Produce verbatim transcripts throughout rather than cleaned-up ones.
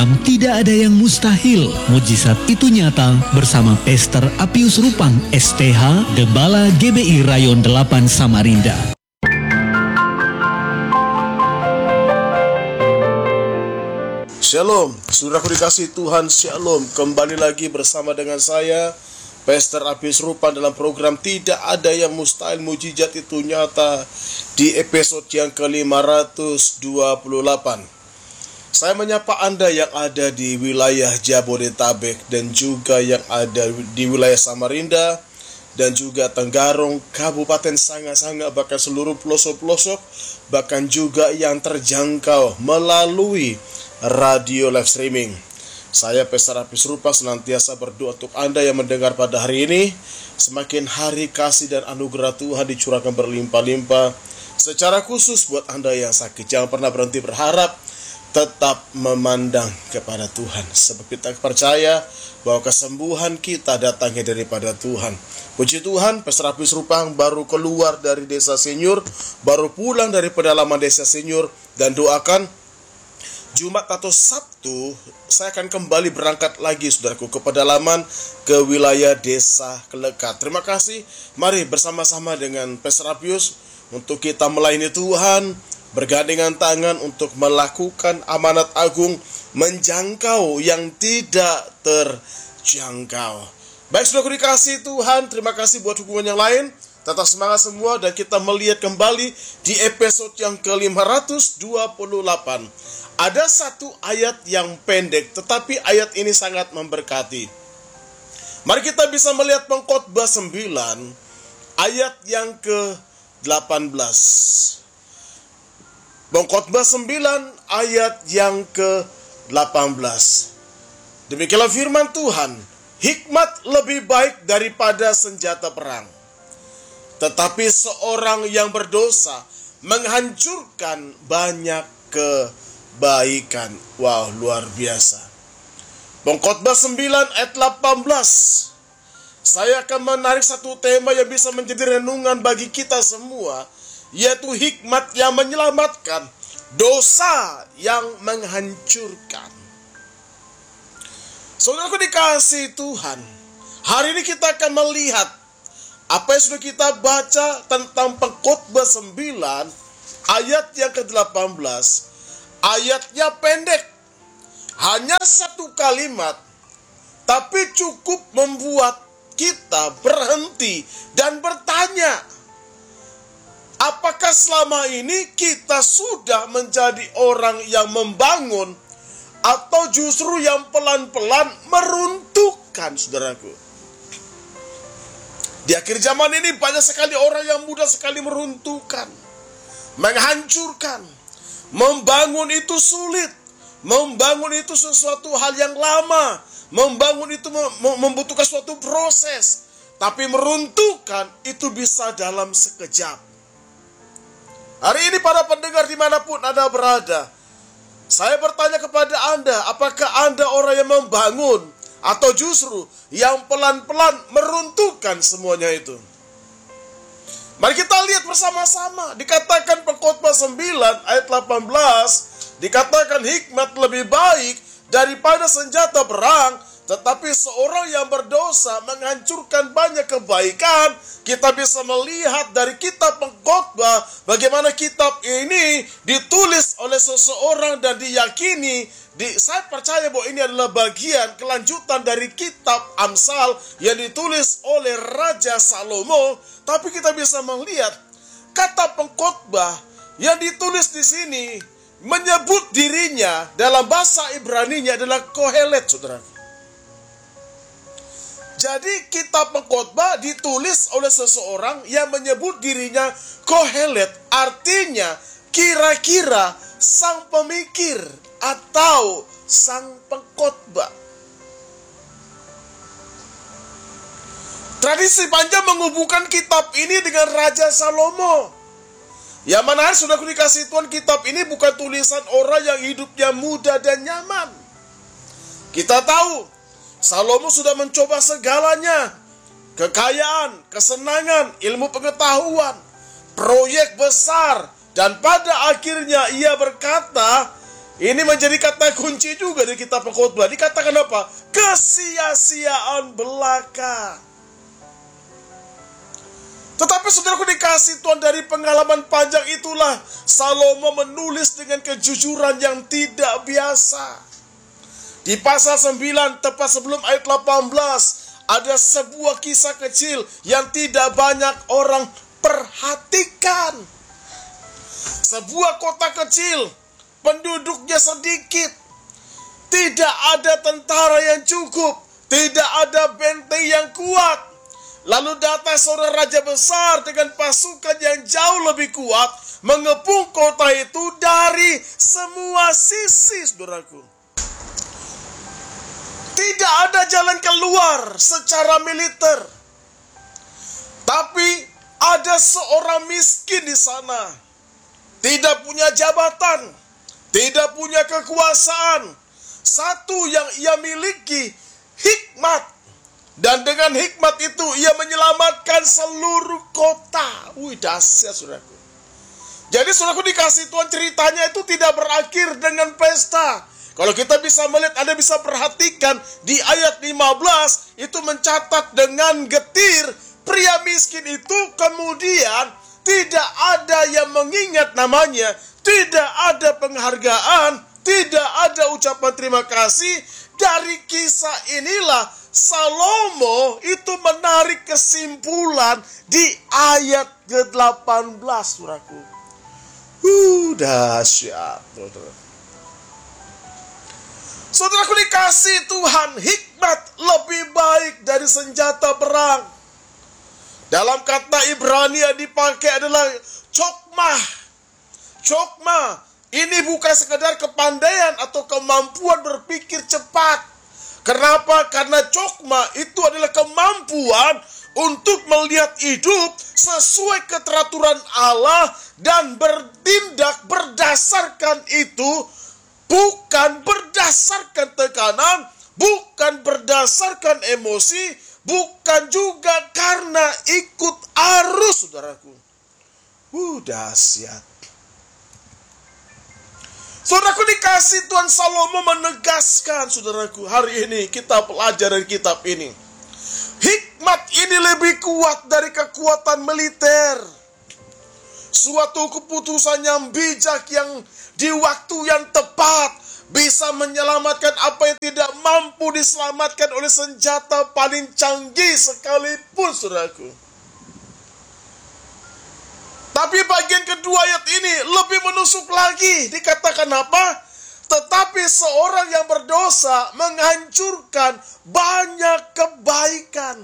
program Tidak Ada Yang Mustahil, Mujizat Itu Nyata bersama Pastor Apius Rupang S T H, Gembala G B I Rayon delapan Samarinda. Shalom, saudaraku dikasih Tuhan, Shalom. Kembali lagi bersama dengan saya, Pastor Apius Rupang, dalam program Tidak Ada Yang Mustahil, Mujizat Itu Nyata, di episode yang ke lima ratus dua puluh delapan. Saya menyapa Anda yang ada di wilayah Jabodetabek dan juga yang ada di wilayah Samarinda dan juga Tenggarong, Kabupaten Sanga-Sanga, bahkan seluruh pelosok-pelosok, bahkan juga yang terjangkau melalui radio live streaming. Saya Pastor Apius Rupang senantiasa berdoa untuk Anda yang mendengar pada hari ini. Semakin hari kasih dan anugerah Tuhan dicurahkan berlimpah-limpah. Secara khusus buat Anda yang sakit, jangan pernah berhenti berharap, tetap memandang kepada Tuhan. Sebab kita percaya bahwa kesembuhan kita datangnya daripada Tuhan. Puji Tuhan, Pastor Apius Rupang baru keluar dari desa Senyur, baru pulang dari pedalaman desa Senyur, dan doakan Jumat atau Sabtu saya akan kembali berangkat lagi, saudaraku, ke pedalaman, ke wilayah desa Kelekat. Terima kasih. Mari bersama-sama dengan Pastor Apius untuk kita melayani Tuhan, bergandengan tangan untuk melakukan amanat agung, menjangkau yang tidak terjangkau. Baik, saudaraku dikasih Tuhan, terima kasih buat hubungan yang lain. Tetap semangat semua, dan kita melihat kembali di episode yang ke lima ratus dua puluh delapan. Ada satu ayat yang pendek, tetapi ayat ini sangat memberkati. Mari kita bisa melihat Pengkhotbah sembilan, ayat yang ke delapan belas. Pengkhotbah sembilan, ayat yang ke delapan belas. Demikianlah firman Tuhan, hikmat lebih baik daripada senjata perang, tetapi seorang yang berdosa menghancurkan banyak kebaikan. Wow, luar biasa. Pengkhotbah sembilan ayat delapan belas. Saya akan menarik satu tema yang bisa menjadi renungan bagi kita semua, yaitu hikmat yang menyelamatkan, dosa yang menghancurkan. Saudaraku dikasih Tuhan, hari ini kita akan melihat apa yang sudah kita baca tentang Pengkhotbah sembilan, ayat yang ke delapan belas. Ayatnya pendek, hanya satu kalimat, tapi cukup membuat kita berhenti dan bertanya, apakah selama ini kita sudah menjadi orang yang membangun, atau justru yang pelan-pelan meruntuhkan, saudaraku? Di akhir zaman ini banyak sekali orang yang mudah sekali meruntuhkan, menghancurkan. Membangun itu sulit. Membangun itu sesuatu hal yang lama. Membangun itu membutuhkan suatu proses. Tapi meruntuhkan itu bisa dalam sekejap. Hari ini para pendengar dimanapun Anda berada, saya bertanya kepada Anda, apakah Anda orang yang membangun, atau justru yang pelan-pelan meruntuhkan semuanya itu? Mari kita lihat bersama-sama. Dikatakan Pengkhotbah sembilan ayat delapan belas, dikatakan hikmat lebih baik daripada senjata perang, tetapi seorang yang berdosa menghancurkan banyak kebaikan. Kita bisa melihat dari kitab Pengkhotbah bagaimana kitab ini ditulis oleh seseorang dan diyakini. Di, saya percaya bahwa ini adalah bagian kelanjutan dari kitab Amsal yang ditulis oleh Raja Salomo. Tapi kita bisa melihat kata pengkhotbah yang ditulis di sini menyebut dirinya dalam bahasa Ibrani-nya adalah Kohelet, saudara. Jadi kitab Pengkhotbah ditulis oleh seseorang yang menyebut dirinya Kohelet, artinya kira-kira sang pemikir atau sang pengkhotbah. Tradisi panjang menghubungkan kitab ini dengan Raja Salomo. Yang mana sudah dikasih Tuhan, kitab ini bukan tulisan orang yang hidupnya mudah dan nyaman. Kita tahu Salomo sudah mencoba segalanya. Kekayaan, kesenangan, ilmu pengetahuan, proyek besar. Dan pada akhirnya ia berkata, Ini menjadi kata kunci juga di kitab Pengkhotbah. Dikatakan apa? Kesia-siaan belaka. Tetapi saudaraku dikasih Tuhan, dari pengalaman panjang itulah Salomo menulis dengan kejujuran yang tidak biasa. Di pasal sembilan, tepat sebelum ayat delapan belas, ada sebuah kisah kecil yang tidak banyak orang perhatikan. Sebuah kota kecil, penduduknya sedikit, tidak ada tentara yang cukup, tidak ada benteng yang kuat. Lalu datang seorang raja besar dengan pasukan yang jauh lebih kuat, mengepung kota itu dari semua sisi, saudaraku. Tidak ada jalan keluar secara militer. Tapi ada seorang miskin di sana, tidak punya jabatan, tidak punya kekuasaan. Satu yang ia miliki, hikmat. Dan dengan hikmat itu ia menyelamatkan seluruh kota. Wih, dahsyat saudaraku. Jadi saudaraku dikasih Tuhan, ceritanya itu tidak berakhir dengan pesta. Kalau kita bisa melihat, Anda bisa perhatikan di ayat lima belas, itu mencatat dengan getir, pria miskin itu kemudian tidak ada yang mengingat namanya, tidak ada penghargaan, tidak ada ucapan terima kasih. Dari kisah inilah Salomo itu menarik kesimpulan di ayat ke delapan belas, saudaraku. Uh, dahsyat, saudara. Saudaraku dikasih Tuhan, hikmat lebih baik dari senjata perang. Dalam kata Ibrani yang dipakai adalah chokmah. Chokmah ini bukan sekedar kepandaian atau kemampuan berpikir cepat. Kenapa? Karena chokmah itu adalah kemampuan untuk melihat hidup sesuai keteraturan Allah dan bertindak berdasarkan itu, bukan berdasarkan tekanan, bukan berdasarkan emosi, bukan juga karena ikut arus, saudaraku. Uh, dahsyat. Saudaraku dikasih Tuhan, Salomo menegaskan, saudaraku, hari ini kita pelajaran kitab ini. Hikmat ini lebih kuat dari kekuatan militer. Suatu keputusan yang bijak yang di waktu yang tepat bisa menyelamatkan apa yang tidak mampu diselamatkan oleh senjata paling canggih sekalipun, saudaraku. Tapi bagian kedua ayat ini lebih menusuk lagi. Dikatakan apa? Tetapi seorang yang berdosa menghancurkan banyak kebaikan.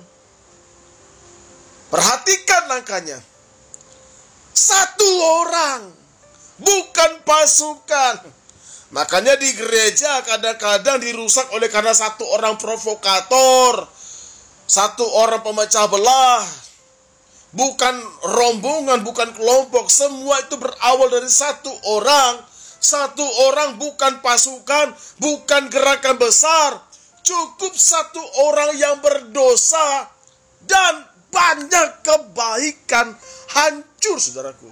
Perhatikan langkahnya. Satu orang, bukan pasukan. Makanya di gereja kadang-kadang dirusak oleh karena satu orang provokator, satu orang pemecah belah. Bukan rombongan, bukan kelompok. Semua itu berawal dari satu orang. Satu orang, bukan pasukan, bukan gerakan besar. Cukup satu orang yang berdosa dan banyak kebaikan hancur, saudaraku.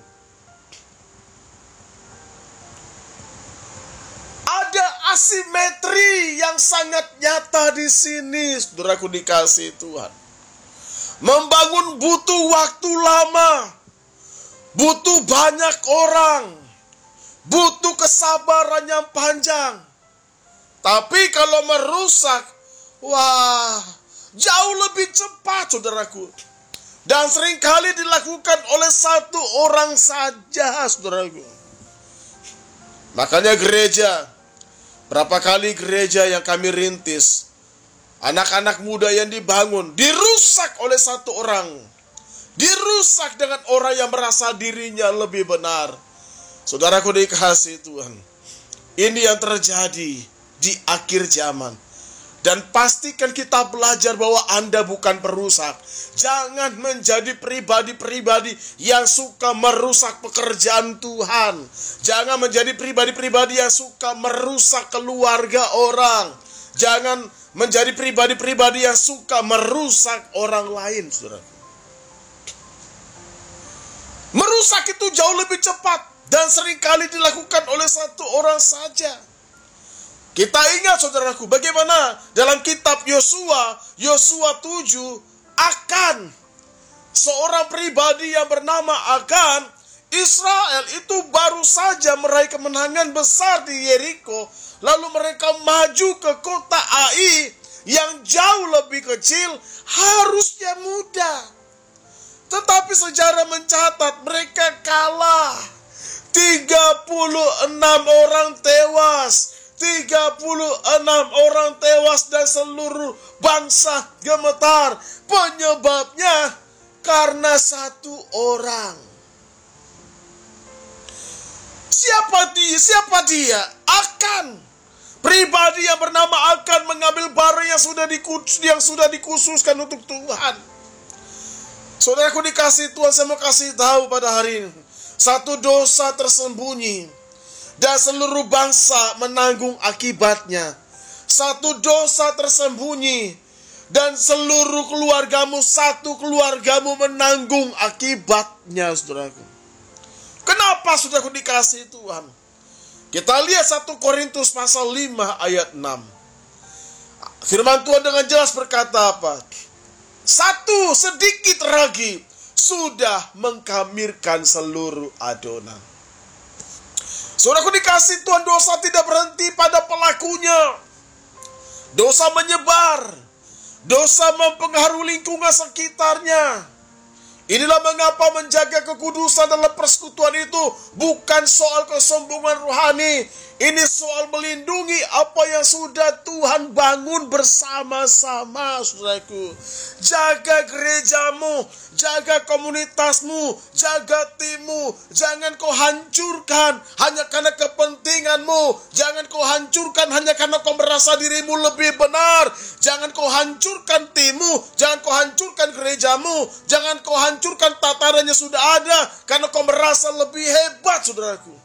Ada asimetri yang sangat nyata di sini, saudaraku dikasih Tuhan. Membangun butuh waktu lama, butuh banyak orang, butuh kesabaran yang panjang. Tapi kalau merusak, wah, jauh lebih cepat, saudaraku. Dan seringkali dilakukan oleh satu orang saja, saudaraku. Makanya gereja, berapa kali gereja yang kami rintis, anak-anak muda yang dibangun, dirusak oleh satu orang. Dirusak dengan orang yang merasa dirinya lebih benar. Saudaraku dikasihi Tuhan, ini yang terjadi di akhir zaman. Dan pastikan kita belajar bahwa Anda bukan perusak. Jangan menjadi pribadi-pribadi yang suka merusak pekerjaan Tuhan. Jangan menjadi pribadi-pribadi yang suka merusak keluarga orang. Jangan menjadi pribadi-pribadi yang suka merusak orang lain, saudara. Merusak itu jauh lebih cepat dan seringkali dilakukan oleh satu orang saja. Kita ingat saudaraku, bagaimana dalam kitab Yosua, Yosua tujuh, Akan, seorang pribadi yang bernama Akan, Israel itu baru saja meraih kemenangan besar di Yeriko, lalu mereka maju ke kota Ai yang jauh lebih kecil, harusnya mudah. Tetapi sejarah mencatat mereka kalah. tiga puluh enam orang tewas. tiga puluh enam orang tewas dan seluruh bangsa gemetar. Penyebabnya karena satu orang. Siapa dia? Siapa dia? Akan. Pribadi yang bernama Akan mengambil barang yang sudah dikus, yang sudah dikhususkan untuk Tuhan. Saudaraku dikasih Tuhan, saya mau kasih tahu pada hari ini. Satu dosa tersembunyi dan seluruh bangsa menanggung akibatnya. Satu dosa tersembunyi dan seluruh keluargamu, satu keluargamu menanggung akibatnya, saudaraku. Kenapa saudaraku dikasih Tuhan? Kita lihat satu Korintus pasal lima ayat enam. Firman Tuhan dengan jelas berkata apa? Satu sedikit ragi sudah mengkamirkan seluruh adonan. Saudaraku dikasih Tuhan, dosa tidak berhenti pada pelakunya. Dosa menyebar. Dosa mempengaruhi lingkungan sekitarnya. Inilah mengapa menjaga kekudusan dalam persekutuan itu bukan soal kesombongan rohani. Ini soal melindungi apa yang sudah Tuhan bangun bersama-sama, saudaraku. Jaga gerejamu, jaga komunitasmu, jaga timmu. Jangan kau hancurkan hanya karena kepentinganmu. Jangan kau hancurkan hanya karena kau merasa dirimu lebih benar. Jangan kau hancurkan timmu, jangan kau hancurkan gerejamu. Jangan kau hancurkan tataran yang sudah ada karena kau merasa lebih hebat, saudaraku.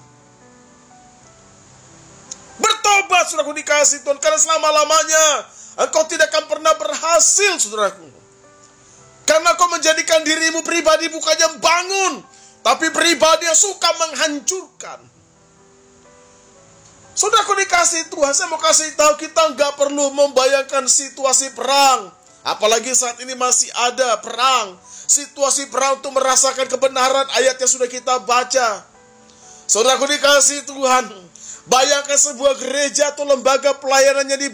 Bertobat, saudaraku dikasih Tuhan, karena selama-lamanya engkau tidak akan pernah berhasil, saudaraku. Karena kau menjadikan dirimu pribadi bukannya bangun, tapi pribadi yang suka menghancurkan. Saudaraku dikasih Tuhan, saya mau kasih tahu, kita nggak perlu membayangkan situasi perang. Apalagi saat ini masih ada perang. Situasi perang untuk merasakan kebenaran ayat yang sudah kita baca. Saudaraku dikasih Tuhan, bayangkan sebuah gereja atau lembaga pelayanannya di